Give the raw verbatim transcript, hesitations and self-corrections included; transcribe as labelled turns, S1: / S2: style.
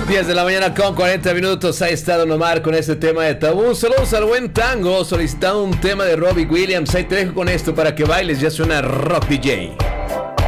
S1: diez de la mañana con cuarenta minutos. Ha estado Nomar con este tema de Tabú. Saludos al buen Tango, solicitando un tema de Robbie Williams. Ahí te dejo con esto para que bailes. Ya suena Rock D J.